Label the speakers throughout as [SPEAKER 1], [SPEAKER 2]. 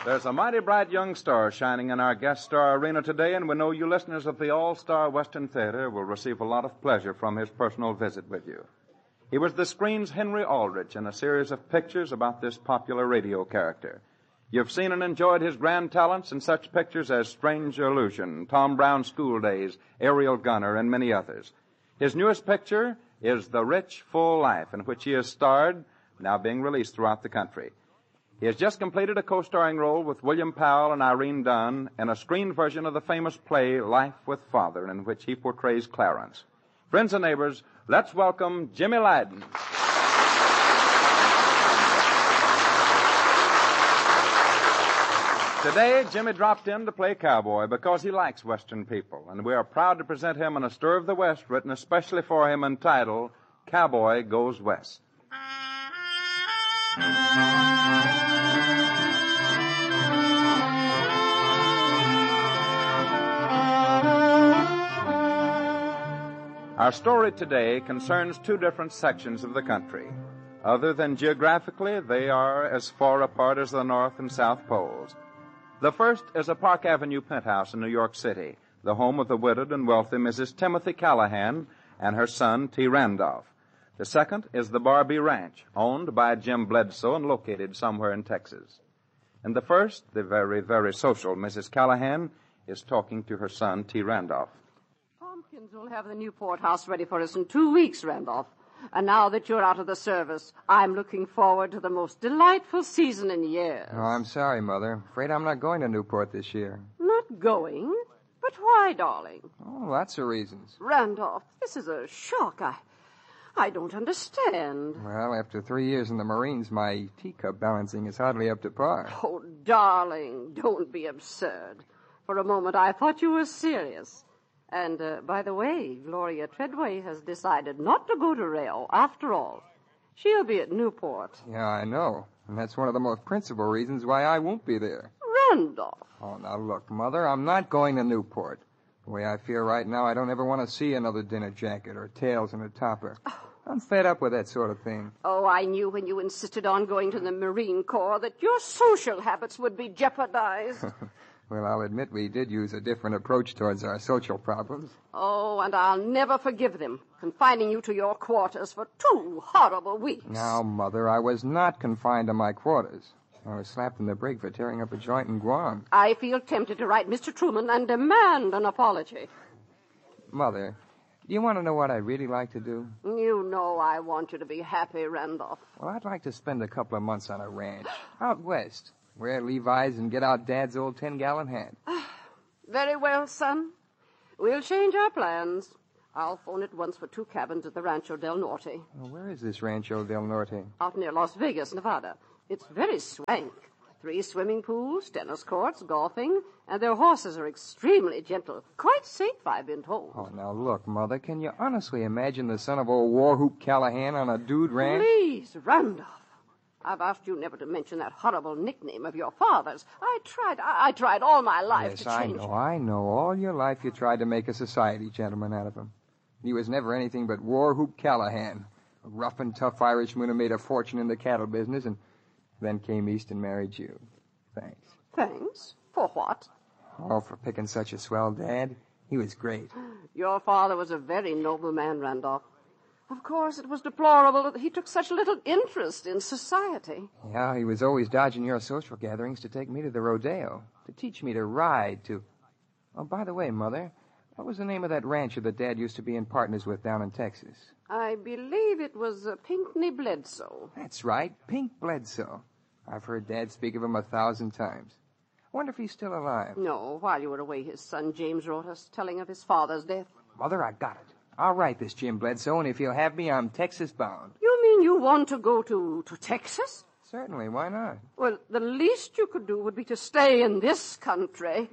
[SPEAKER 1] There's a mighty bright young star shining in our guest star arena today, and we know you listeners of the All-Star Western Theater will receive a lot of pleasure from his personal visit with you. He was the screen's Henry Aldrich in a series of pictures about this popular radio character. You've seen and enjoyed his grand talents in such pictures as Strange Illusion, Tom Brown's School Days, Aerial Gunner, and many others. His newest picture is The Rich Full Life, in which he has starred, now being released throughout the country. He has just completed a co-starring role with William Powell and Irene Dunn in a screen version of the famous play Life with Father, in which he portrays Clarence. Friends and neighbors, let's welcome Jimmy Lyden. Today, Jimmy dropped in to play cowboy because he likes Western people, and we are proud to present him in A Stir of the West, written especially for him, entitled Cowboy Goes West. Our story today concerns two different sections of the country. Other than geographically, they are as far apart as the North and South Poles. The first is a Park Avenue penthouse in New York City, the home of the widowed and wealthy Mrs. Timothy Callahan and her son, T. Randolph. The second is the Barbie Ranch, owned by Jim Bledsoe and located somewhere in Texas. In the first, the very, very social Mrs. Callahan is talking to her son, T. Randolph.
[SPEAKER 2] Tompkins will have the Newport house ready for us in 2 weeks, Randolph. And now that you're out of the service, I'm looking forward to the most delightful season in years.
[SPEAKER 3] Oh, I'm sorry, Mother. Afraid I'm not going to Newport this year.
[SPEAKER 2] Not going? But why, darling?
[SPEAKER 3] Oh, lots of reasons.
[SPEAKER 2] Randolph, this is a shock. I don't understand.
[SPEAKER 3] Well, after 3 years in the Marines, my teacup balancing is hardly up to par.
[SPEAKER 2] Oh, darling, don't be absurd. For a moment, I thought you were serious. And, by the way, Gloria Treadway has decided not to go to Rio after all. She'll be at Newport.
[SPEAKER 3] Yeah, I know. And that's one of the most principal reasons why I won't be there.
[SPEAKER 2] Randolph.
[SPEAKER 3] Oh, now look, Mother, I'm not going to Newport. The way I feel right now, I don't ever want to see another dinner jacket or tails in a topper. I'm fed up with that sort of thing.
[SPEAKER 2] Oh, I knew when you insisted on going to the Marine Corps that your social habits would be jeopardized.
[SPEAKER 3] Well, I'll admit we did use a different approach towards our social problems.
[SPEAKER 2] Oh, and I'll never forgive them, confining you to your quarters for 2 horrible weeks.
[SPEAKER 3] Now, Mother, I was not confined to my quarters. I was slapped in the brig for tearing up a joint in Guam.
[SPEAKER 2] I feel tempted to write Mr. Truman and demand an apology.
[SPEAKER 3] Mother, do you want to know what I'd really like to do?
[SPEAKER 2] You know I want you to be happy, Randolph.
[SPEAKER 3] Well, I'd like to spend a couple of months on a ranch, out west. Wear Levi's and get out Dad's old 10-gallon hat.
[SPEAKER 2] Very well, son. We'll change our plans. I'll phone at once for 2 cabins at the Rancho del Norte.
[SPEAKER 3] Well, where is this Rancho del Norte?
[SPEAKER 2] Out near Las Vegas, Nevada. It's very swank. 3 swimming pools, tennis courts, golfing, and their horses are extremely gentle. Quite safe, I've been told.
[SPEAKER 3] Oh, now look, Mother, can you honestly imagine the son of old Warhoop Callahan on a dude ranch?
[SPEAKER 2] Please, Randolph. I've asked you never to mention that horrible nickname of your father's. I tried all my life to change it.
[SPEAKER 3] Yes, I know. All your life you tried to make a society gentleman out of him. He was never anything but Warhoop Callahan, a rough and tough Irishman who made a fortune in the cattle business and then came east and married you. Thanks.
[SPEAKER 2] Thanks? For what?
[SPEAKER 3] Oh, for picking such a swell dad. He was great.
[SPEAKER 2] Your father was a very noble man, Randolph. Of course, it was deplorable that he took such little interest in society.
[SPEAKER 3] Yeah, he was always dodging your social gatherings to take me to the rodeo, to teach me to ride, to... Oh, by the way, Mother, what was the name of that rancher that Dad used to be in partners with down in Texas?
[SPEAKER 2] I believe it was Pinckney Bledsoe.
[SPEAKER 3] That's right, Pink Bledsoe. I've heard Dad speak of him 1,000 times. I wonder if he's still alive.
[SPEAKER 2] No, while you were away, his son James wrote us telling of his father's death.
[SPEAKER 3] Mother, I got it. I'll write this Jim Bledsoe, and if you'll have me, I'm Texas bound.
[SPEAKER 2] You mean you want to go to Texas?
[SPEAKER 3] Certainly, why not?
[SPEAKER 2] Well, the least you could do would be to stay in this country.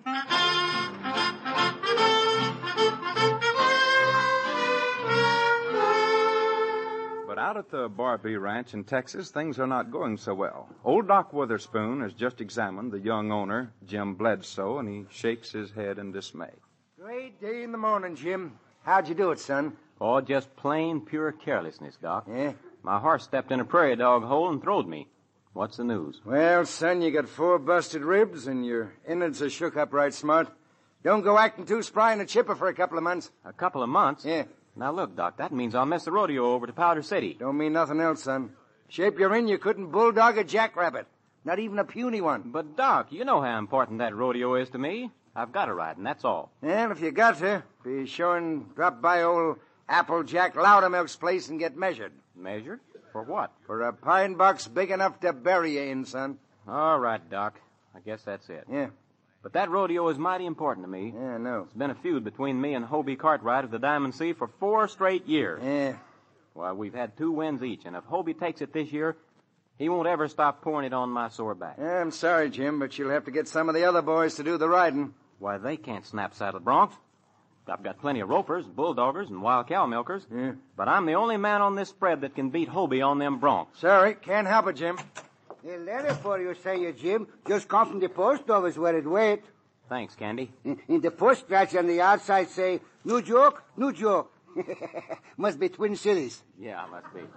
[SPEAKER 1] But out at the Barbie Ranch in Texas, things are not going so well. Old Doc Witherspoon has just examined the young owner, Jim Bledsoe, and he shakes his head in dismay.
[SPEAKER 4] Great day in the morning, Jim. How'd you do it, son?
[SPEAKER 5] Oh, just plain, pure carelessness, Doc.
[SPEAKER 4] Yeah?
[SPEAKER 5] My horse stepped in a prairie dog hole and throwed me. What's the news?
[SPEAKER 4] Well, son, you got 4 busted ribs and your innards are shook up right smart. Don't go acting too spry and a chipper for a couple of months.
[SPEAKER 5] A couple of months?
[SPEAKER 4] Yeah.
[SPEAKER 5] Now, look, Doc, that means I'll miss the rodeo over to Powder City.
[SPEAKER 4] Don't mean nothing else, son. Shape you're in, you couldn't bulldog a jackrabbit. Not even a puny one.
[SPEAKER 5] But, Doc, you know how important that rodeo is to me. I've got to ride, and that's all.
[SPEAKER 4] Well, if you got to, be sure and drop by old Applejack Loudermilk's place and get measured.
[SPEAKER 5] Measured? For what?
[SPEAKER 4] For a pine box big enough to bury you in, son.
[SPEAKER 5] All right, Doc. I guess that's it.
[SPEAKER 4] Yeah.
[SPEAKER 5] But that rodeo is mighty important to me.
[SPEAKER 4] Yeah, I know.
[SPEAKER 5] It's been a feud between me and Hobie Cartwright of the Diamond Sea for 4 straight years.
[SPEAKER 4] Yeah.
[SPEAKER 5] Well, we've had 2 wins each, and if Hobie takes it this year, he won't ever stop pouring it on my sore back.
[SPEAKER 4] I'm sorry, Jim, but you'll have to get some of the other boys to do the riding.
[SPEAKER 5] Why, they can't snap saddle broncs. I've got plenty of ropers, bulldoggers, and wild cow milkers.
[SPEAKER 4] Yeah.
[SPEAKER 5] But I'm the only man on this spread that can beat Hobie on them broncs.
[SPEAKER 4] Sorry, can't help it, Jim.
[SPEAKER 6] A letter for you, say you, Jim. Just come from the post office where it wait.
[SPEAKER 5] Thanks, Candy.
[SPEAKER 6] In the post scratch on the outside say, new joke, new joke. Must be Twin Cities.
[SPEAKER 5] Yeah, must be.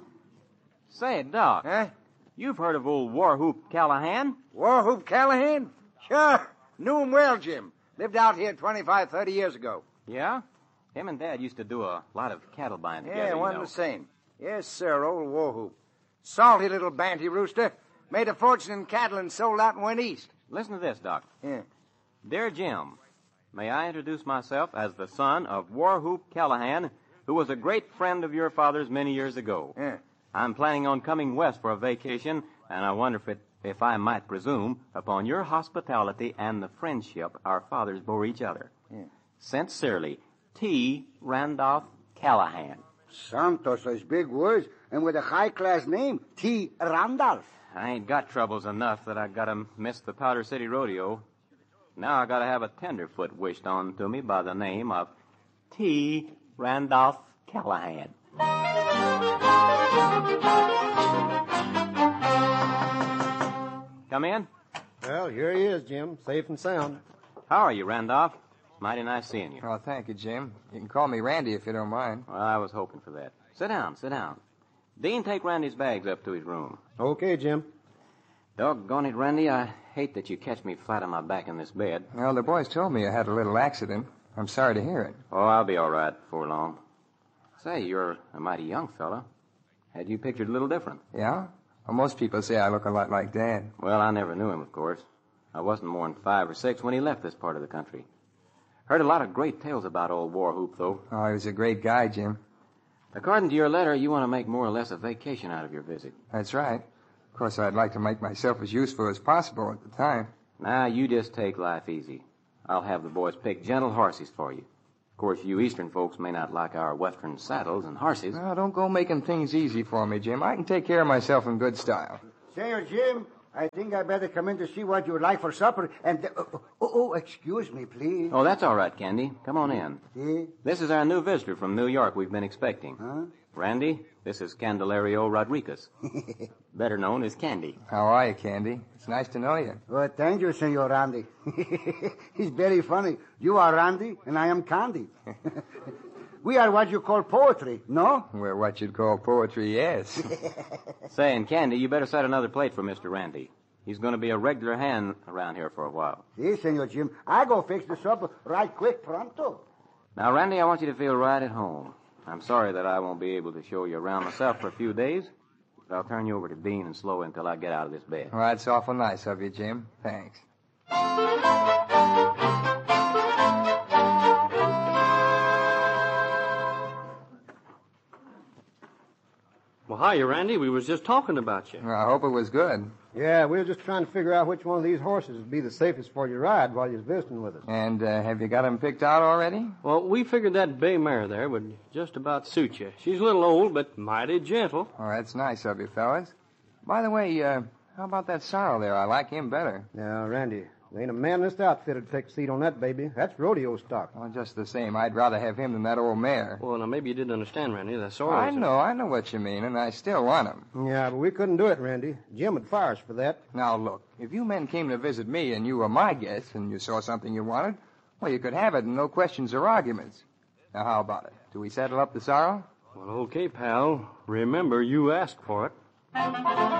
[SPEAKER 5] Say, Doc,
[SPEAKER 4] Huh?
[SPEAKER 5] you've heard of old Warhoop Callahan?
[SPEAKER 4] Warhoop Callahan? Sure. Knew him well, Jim. Lived out here 25, 30 years ago.
[SPEAKER 5] Yeah? Him and Dad used to do a lot of cattle buying together,
[SPEAKER 4] Yeah,
[SPEAKER 5] you
[SPEAKER 4] one
[SPEAKER 5] know.
[SPEAKER 4] the same. Yes, sir, old Warhoop. Salty little banty rooster. Made a fortune in cattle and sold out and went east.
[SPEAKER 5] Listen to this, Doc.
[SPEAKER 4] Yeah.
[SPEAKER 5] Dear Jim, may I introduce myself as the son of Warhoop Callahan, who was a great friend of your father's many years ago.
[SPEAKER 4] Yeah.
[SPEAKER 5] I'm planning on coming west for a vacation, and I wonder if I might presume upon your hospitality and the friendship our fathers bore each other.
[SPEAKER 4] Yeah.
[SPEAKER 5] Sincerely, T. Randolph Callahan.
[SPEAKER 6] Santos, those big words, and with a high-class name, T. Randolph.
[SPEAKER 5] I ain't got troubles enough that I gotta miss the Powder City Rodeo. Now I gotta have a tenderfoot wished on to me by the name of T. Randolph Callahan. Come in.
[SPEAKER 7] Well, here he is, Jim, safe and sound.
[SPEAKER 5] How are you, Randolph? Mighty nice seeing you.
[SPEAKER 3] Oh, thank you, Jim. You can call me Randy if you don't mind.
[SPEAKER 5] Well, I was hoping for that. Sit down, sit down. Dean, take Randy's bags up to his room.
[SPEAKER 7] Okay, Jim.
[SPEAKER 5] Doggone it, Randy, I hate that you catch me flat on my back in this bed.
[SPEAKER 3] Well, the boys told me you had a little accident. I'm sorry to hear it.
[SPEAKER 5] Oh, I'll be all right before long. Say, you're a mighty young fella. Had you pictured a little different?
[SPEAKER 3] Yeah? Well, most people say I look a lot like Dad.
[SPEAKER 5] Well, I never knew him, of course. I wasn't more than 5 or 6 when he left this part of the country. Heard a lot of great tales about old Warhoop, though.
[SPEAKER 3] Oh, he was a great guy, Jim.
[SPEAKER 5] According to your letter, you want to make more or less a vacation out of your visit.
[SPEAKER 3] That's right. Of course, I'd like to make myself as useful as possible at the time.
[SPEAKER 5] Now, you just take life easy. I'll have the boys pick gentle horses for you. Of course, you eastern folks may not like our western saddles and horses.
[SPEAKER 3] Now, don't go making things easy for me, Jim. I can take care of myself in good style.
[SPEAKER 6] Say, Jim, I think I better come in to see what you would like for supper. And, excuse me, please.
[SPEAKER 5] Oh, that's all right, Candy. Come on in.
[SPEAKER 6] Yeah?
[SPEAKER 5] This is our new visitor from New York we've been expecting.
[SPEAKER 6] Huh?
[SPEAKER 5] Randy, this is Candelario Rodriguez, better known as Candy.
[SPEAKER 3] How are you, Candy? It's nice to know you.
[SPEAKER 6] Well, thank you, Senor Randy. He's very funny. You are Randy, and I am Candy. We are what you call poetry, no?
[SPEAKER 3] We're what you'd call poetry, yes.
[SPEAKER 5] Say, and Candy, you better set another plate for Mr. Randy. He's going to be a regular hand around here for a while.
[SPEAKER 6] Si, Senor Jim. I go fix the supper right quick, pronto.
[SPEAKER 5] Now, Randy, I want you to feel right at home. I'm sorry that I won't be able to show you around myself for a few days, but I'll turn you over to Dean and Slow until I get out of this bed.
[SPEAKER 3] Well, that's awful nice of you, Jim. Thanks.
[SPEAKER 7] Well, hiya, Randy. We was just talking about you.
[SPEAKER 3] Well, I hope it was good.
[SPEAKER 7] Yeah, we were just trying to figure out which one of these horses would be the safest for you to ride while you're visiting with us.
[SPEAKER 3] And have you got them picked out already?
[SPEAKER 7] Well, we figured that bay mare there would just about suit you. She's a little old, but mighty gentle.
[SPEAKER 3] Oh, that's nice of you, fellas. By the way, how about that sorrel there? I like him better.
[SPEAKER 7] Now, Randy, there ain't a man in this outfit that'd take a seat on that baby. That's rodeo stock.
[SPEAKER 3] Well, just the same, I'd rather have him than that old mare.
[SPEAKER 7] Well, now, maybe you didn't understand, Randy. That's all.
[SPEAKER 3] I know what you mean, and I still want him.
[SPEAKER 7] Yeah, but we couldn't do it, Randy. Jim would fire us for that.
[SPEAKER 3] Now, look, if you men came to visit me and you were my guest and you saw something you wanted, well, you could have it and no questions or arguments. Now, how about it? Do we settle up the sorrel?
[SPEAKER 7] Well, okay, pal. Remember, you asked for it.